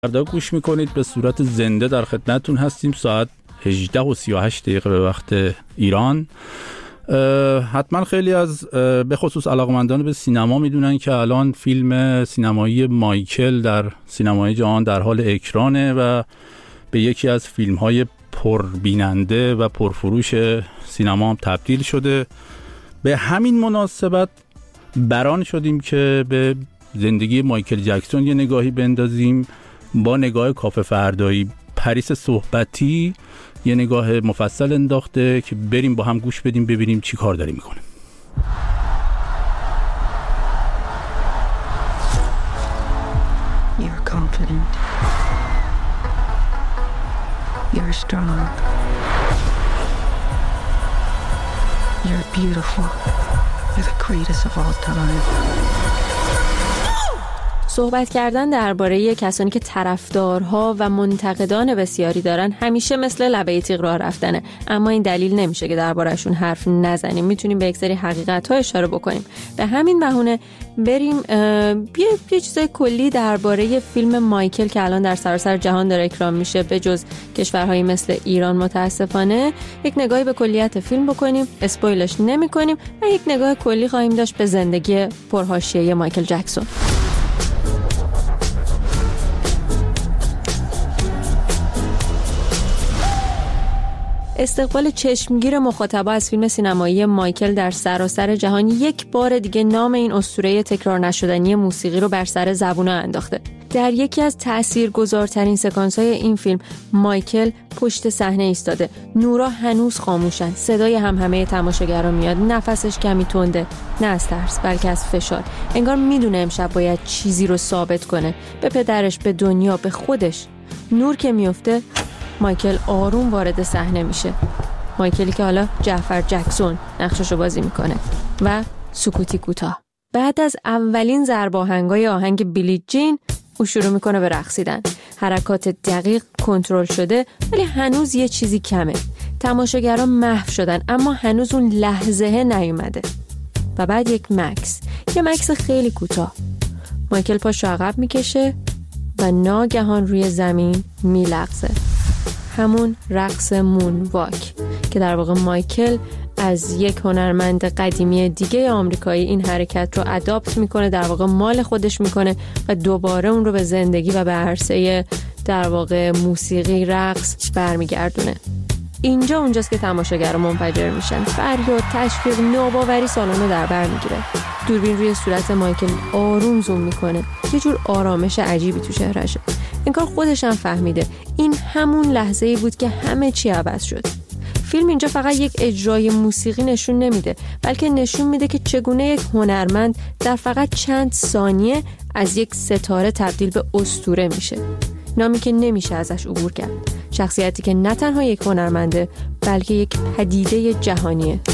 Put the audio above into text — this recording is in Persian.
فردا گوش میکنید، به صورت زنده در خدمتتون هستیم. ساعت 18:38 به وقت ایران. حتما خیلی از به خصوص علاقمندان به سینما میدونن که الان فیلم سینمایی مایکل در سینمای جهان در حال اکرانه و به یکی از فیلم‌های پربیننده و پرفروش سینما هم تبدیل شده. به همین مناسبت بران شدیم که به زندگی مایکل جکسون یه نگاهی بندازیم با نگاه کافه فردایی. پریس صحبتی یه نگاه مفصل انداخته که بریم با هم گوش بدیم ببینیم چی کار داری میکنه. You're confident. You're strong. You're beautiful. You're the greatest of all time. صحبت کردن درباره کسانی که طرفدارها و منتقدان بسیاری دارن همیشه مثل لبه تیغ راه رفتنه، اما این دلیل نمیشه که دربارهشون حرف نزنیم. میتونیم به یک سری حقیقت‌ها اشاره بکنیم. به همین بهونه بریم یه چیزای کلی درباره فیلم مایکل که الان در سراسر جهان داره اکران میشه، به جز کشورهایی مثل ایران متاسفانه، یک نگاهی به کلیت فیلم بکنیم، اسپویلش نمی‌کنیم و یک نگاه کلی خواهیم داشت به زندگی پرحاشیه مایکل جکسون. استقبال چشمگیر مخاطبا از فیلم سینمایی مایکل در سراسر جهان یک بار دیگه نام این اسطوره تکرار نشدنی موسیقی رو بر سر زبونا انداخته. در یکی از تاثیرگذارترین سکانس‌های این فیلم مایکل پشت صحنه ایستاده. نورا هنوز خاموشن. صدای همهمه تماشاگران میاد. نفسش کمی تنده، نه از ترس بلکه از فشار. انگار میدونه امشب باید چیزی رو ثابت کنه، به پدرش، به دنیا، به خودش. نور که میفته، مایکل آروم وارد صحنه میشه. مایکلی که حالا جعفر جکسون نقششو بازی میکنه و سکوتی کوتاه. بعد از اولین ضرب آهنگای آهنگ بیلی جین او شروع میکنه به رقصیدن. حرکات دقیق، کنترل شده، ولی هنوز یه چیزی کمه. تماشاگران محو شدن اما هنوز اون لحظه نیومده. و بعد یک مکس خیلی کوتاه. مایکل پاشو عقب میکشه و ناگهان روی زمین میلغزه. همون رقص مون واک که در واقع مایکل از یک هنرمند قدیمی دیگه آمریکایی این حرکت رو اداپت میکنه، در واقع مال خودش میکنه و دوباره اون رو به زندگی و به عرصه در واقع موسیقی، رقص برمیگردونه. اینجا اونجاست که تماشاگرها منفجر میشن. فریاد، تشویق، نوباوری سالن رو در بر میگیره. دوربین روی صورت مایکل آروم زوم میکنه. یه جور آرامش عجیبی تو چهرهشه. انگار خودش هم فهمیده این همون لحظه‌ای بود که همه چی عوض شد. فیلم اینجا فقط یک اجرای موسیقی نشون نمیده، بلکه نشون میده که چگونه یک هنرمند در فقط چند ثانیه از یک ستاره تبدیل به اسطوره میشه. نامی که نمیشه ازش عبور کرد. شخصیتی که نه تنها یک هنرمنده، بلکه یک پدیده جهانیه.